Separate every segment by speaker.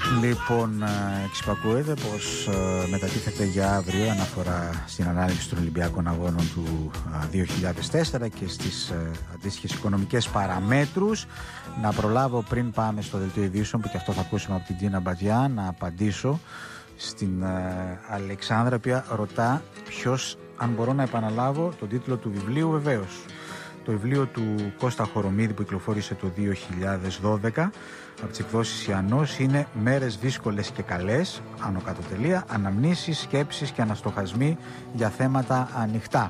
Speaker 1: Λοιπόν, εξυπακούεται πως μετατίθεται για αύριο αναφορά στην ανάληψη των Ολυμπιακών Αγώνων του 2004 και στις αντίστοιχες οικονομικές παραμέτρους. Να προλάβω πριν πάμε στο δελτίο ειδήσεων, που και αυτό θα ακούσουμε από την Τίνα Μπατζιά, να απαντήσω στην Αλεξάνδρα, η οποία ρωτά ποιος, αν μπορώ να επαναλάβω τον τίτλο του βιβλίου. Βεβαίως, το βιβλίο του Κώστα Χορομίδη που κυκλοφόρησε το 2012 από τις εκδόσεις Ιαννός είναι «Μέρες δύσκολες και καλές», άνω κάτω τελεία, αναμνήσεις, σκέψεις και αναστοχασμοί για θέματα ανοιχτά.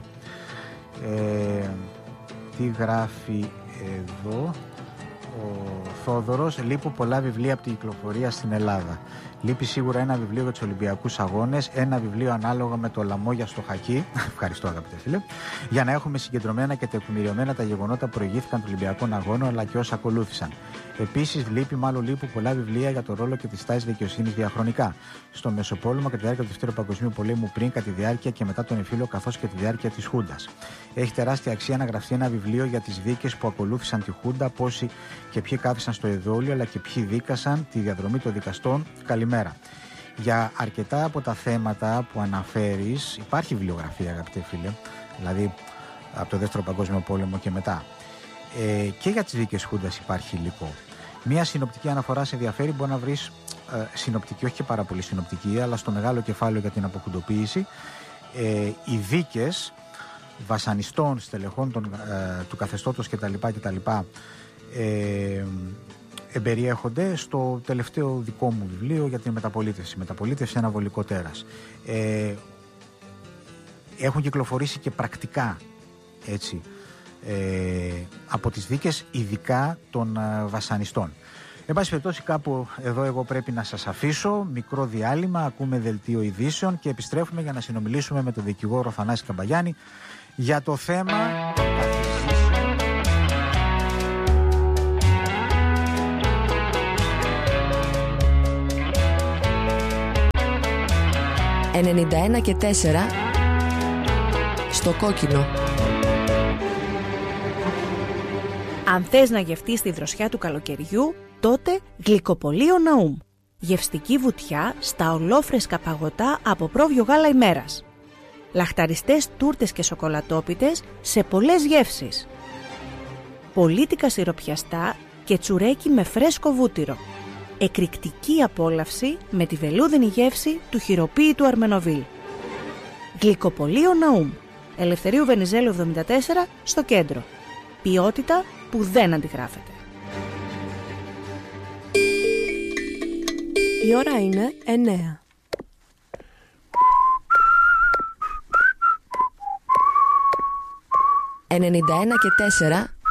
Speaker 1: Τι γράφει εδώ ο Θόδωρος? Λείπουν πολλά βιβλία από την κυκλοφορία στην Ελλάδα. Λείπει σίγουρα ένα βιβλίο για τους Ολυμπιακούς Αγώνες, ένα βιβλίο ανάλογα με το λαμόγια στο χακί. Ευχαριστώ, αγαπητέ φίλε. Για να έχουμε συγκεντρωμένα και τεκμηριωμένα τα γεγονότα που προηγήθηκαν των Ολυμπιακών Αγώνων αλλά και όσα ακολούθησαν. Επίσης, λείπουν πολλά βιβλία για το ρόλο και τη στάση δικαιοσύνης διαχρονικά. Στο Μεσοπόλεμο, κατά τη διάρκεια του Δεύτερου Παγκοσμίου Πολέμου, πριν, κατά τη διάρκεια και μετά τον εμφύλιο, καθώς και τη διάρκεια της Χούντας. Έχει τεράστια αξία να γραφτεί ένα βιβλίο για τις δίκες που ακολούθησαν τη Χούντα, πόσοι και ποιοι κάθισαν στο εδόλιο, αλλά και ποιοι δίκασαν, τη διαδρομή των δικαστών. Καλημέρα. Για αρκετά από τα θέματα που αναφέρεις, υπάρχει βιβλιογραφία, αγαπητέ φίλε, δηλαδή από το Δεύτερο Παγκόσμιο Πόλεμο και μετά. Και για τις δίκες Χούντας υπάρχει υλικό. Μία συνοπτική αναφορά σε ενδιαφέρει, μπορεί να βρεις συνοπτική, όχι και πάρα πολύ συνοπτική, αλλά στο μεγάλο κεφάλαιο για την αποχουντοποίηση, οι δίκες βασανιστών, στελεχών του καθεστώτος κτλ. Εμπεριέχονται στο τελευταίο δικό μου βιβλίο για την μεταπολίτευση. Μεταπολίτευση, ένα βολικό τέρας. Έχουν κυκλοφορήσει και πρακτικά, έτσι, από τις δίκες, ειδικά των βασανιστών. Εν πάση περιπτώσει, κάπου εδώ εγώ πρέπει να σας αφήσω. Μικρό διάλειμμα, ακούμε δελτίο ειδήσεων και επιστρέφουμε για να συνομιλήσουμε με τον δικηγόρο Θανάση Καμπαγιάννη για το θέμα
Speaker 2: 91 και 4 στο κόκκινο.
Speaker 3: Αν θες να γευτείς τη δροσιά του καλοκαιριού, τότε Γλυκοπωλείο Ναούμ. Γευστική βουτιά στα ολόφρεσκα παγωτά από πρόβιο γάλα ημέρας. Λαχταριστές τούρτες και σοκολατόπιτες σε πολλές γεύσεις. Πολίτικα σιροπιαστά και τσουρέκι με φρέσκο βούτυρο. Εκρηκτική απόλαυση με τη βελούδινη γεύση του χειροποίητου Αρμενοβίλ. Γλυκοπωλείο Ναούμ. Ελευθερίου Βενιζέλου 74 στο κέντρο. Ποιότητα που δεν αντιγράφεται.
Speaker 2: Η ώρα είναι 9. «91 και 4